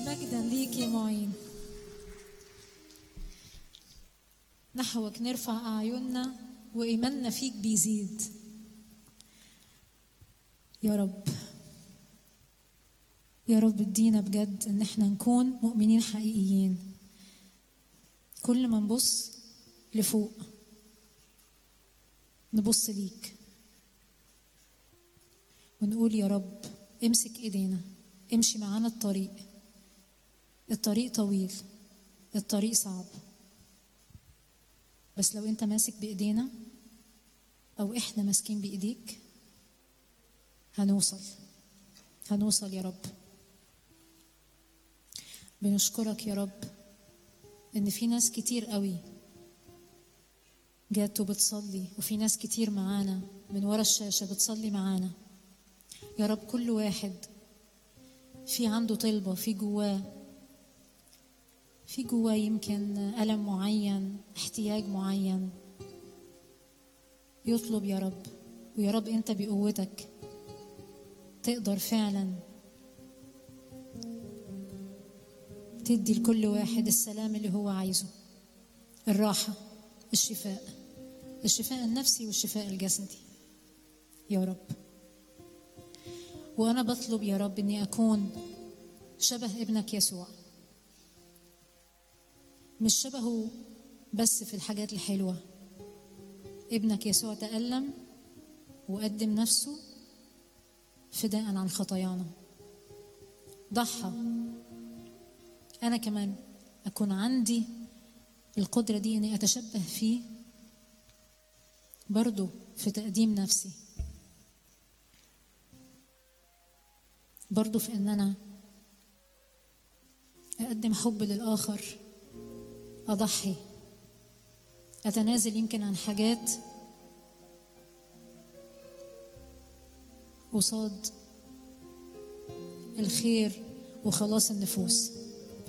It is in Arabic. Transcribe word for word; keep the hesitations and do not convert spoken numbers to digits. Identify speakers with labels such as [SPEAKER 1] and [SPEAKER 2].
[SPEAKER 1] مجدا ليك يا معين. نحوك نرفع أعيننا وإيماننا فيك بيزيد يا رب. يا رب ادينا بجد ان احنا نكون مؤمنين حقيقيين. كل ما نبص لفوق نبص ليك ونقول يا رب امسك ايدينا، امشي معانا الطريق. الطريق طويل، الطريق صعب، بس لو انت ماسك بايدينا او احنا ماسكين بايديك هنوصل هنوصل يا رب. بنشكرك يا رب ان في ناس كتير قوي جات وبتصلي، وفي ناس كتير معانا من ورا الشاشة بتصلي معانا يا رب. كل واحد في عنده طلبة، في جواه في جواه يمكن ألم معين، احتياج معين يطلب يا رب. ويا رب انت بقوتك تقدر فعلا تدي لكل واحد السلام اللي هو عايزه، الراحة، الشفاء، الشفاء النفسي والشفاء الجسدي يا رب. وأنا بطلب يا رب أني أكون شبه ابنك يسوع، مش شبهه بس في الحاجات الحلوة. ابنك يسوع تألم وقدم نفسه فداء عن خطايانا، ضحى. أنا كمان أكون عندي القدرة دي أني أتشبه فيه برضو في تقديم نفسي، برضو في أن أنا أقدم حب للآخر، أضحي، أتنازل يمكن عن حاجات قصاد الخير وخلاص النفوس.